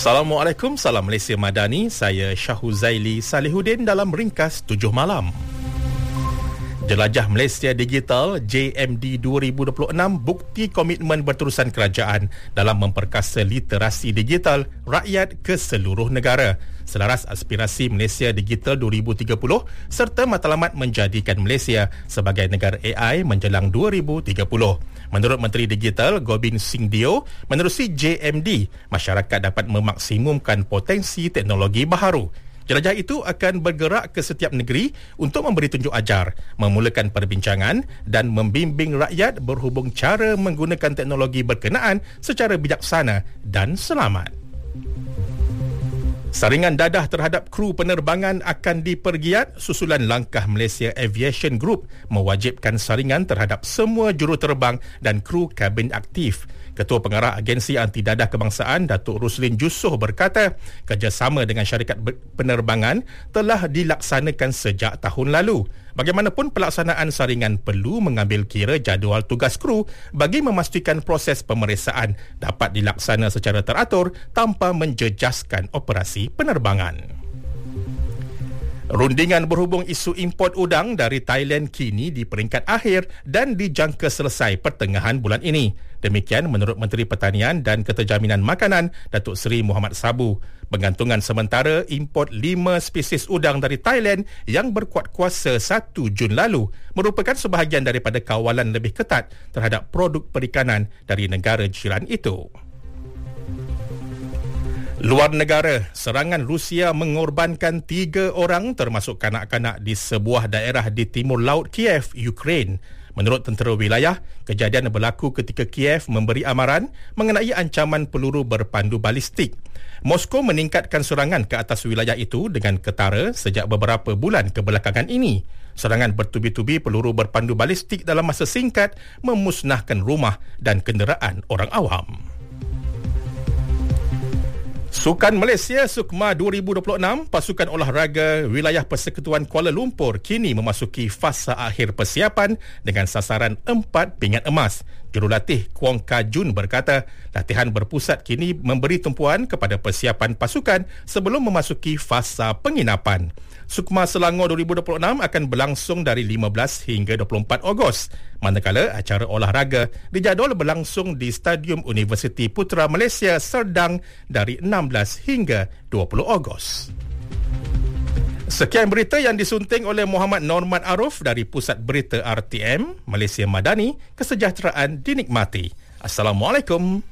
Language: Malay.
Assalamualaikum, salam Malaysia Madani. Saya Syahuzaili Salihuddin dalam ringkas 7 malam. Jelajah Malaysia Digital JMD 2026 bukti komitmen berterusan kerajaan dalam memperkasa literasi digital rakyat ke seluruh negara. Selaras aspirasi Malaysia Digital 2030 serta matlamat menjadikan Malaysia sebagai negara AI menjelang 2030. Menurut Menteri Digital Gobind Singh Deo, menerusi JMD, masyarakat dapat memaksimumkan potensi teknologi baharu. Jelajah itu akan bergerak ke setiap negeri untuk memberi tunjuk ajar, memulakan perbincangan dan membimbing rakyat berhubung cara menggunakan teknologi berkenaan secara bijaksana dan selamat. Saringan dadah terhadap kru penerbangan akan dipergiat susulan langkah Malaysia Aviation Group mewajibkan saringan terhadap semua juruterbang dan kru kabin aktif. Ketua Pengarah Agensi Anti Dadah Kebangsaan Datuk Ruslin Jusoh berkata, kerjasama dengan syarikat penerbangan telah dilaksanakan sejak tahun lalu. Bagaimanapun pelaksanaan saringan perlu mengambil kira jadual tugas kru bagi memastikan proses pemeriksaan dapat dilaksana secara teratur tanpa menjejaskan operasi penerbangan. Rundingan berhubung isu import udang dari Thailand kini di peringkat akhir dan dijangka selesai pertengahan bulan ini. Demikian menurut Menteri Pertanian dan Keterjaminan Makanan Datuk Seri Muhammad Sabu. Penggantungan sementara import 5 spesies udang dari Thailand yang berkuat kuasa 1 Jun lalu merupakan sebahagian daripada kawalan lebih ketat terhadap produk perikanan dari negara jiran itu. Luar negara, serangan Rusia mengorbankan 3 orang termasuk kanak-kanak di sebuah daerah di timur laut Kiev, Ukraine. Menurut tentera wilayah, kejadian berlaku ketika Kiev memberi amaran mengenai ancaman peluru berpandu balistik. Moskow meningkatkan serangan ke atas wilayah itu dengan ketara sejak beberapa bulan kebelakangan ini. Serangan bertubi-tubi peluru berpandu balistik dalam masa singkat memusnahkan rumah dan kenderaan orang awam. Sukan Malaysia Sukma 2026, pasukan olahraga wilayah Persekutuan Kuala Lumpur kini memasuki fasa akhir persiapan dengan sasaran 4 pingat emas. Jurulatih Kwong Kajun berkata, latihan berpusat kini memberi tumpuan kepada persiapan pasukan sebelum memasuki fasa penginapan. Sukma Selangor 2026 akan berlangsung dari 15 hingga 24 Ogos. Manakala acara olahraga dijadual berlangsung di Stadium Universiti Putra Malaysia Serdang dari 16 hingga 20 Ogos. Sekian berita yang disunting oleh Muhammad Norman Aruf dari Pusat Berita RTM, Malaysia Madani, kesejahteraan dinikmati. Assalamualaikum.